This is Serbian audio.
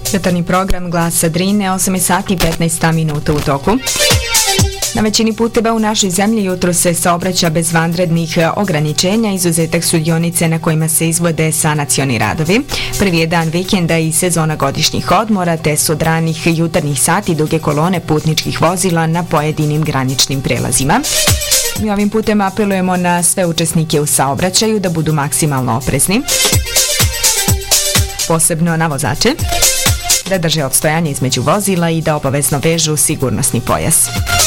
Jutarnji program Glasa Drine, 8 sati 15 minuta u toku. Na većini puteva u našoj zemlji jutro se saobraća bez vanrednih ograničenja, izuzetak su dionice na kojima se izvode sanacioni radovi. Prvi je dan vikenda i sezona godišnjih odmora, te su od ranih jutarnjih sati duge kolone putničkih vozila na pojedinim graničnim prelazima. Mi ovim putem apelujemo na sve učesnike u saobraćaju da budu maksimalno oprezni, posebno na vozače, da drže odstojanje između vozila i da obavezno vežu sigurnosni pojas.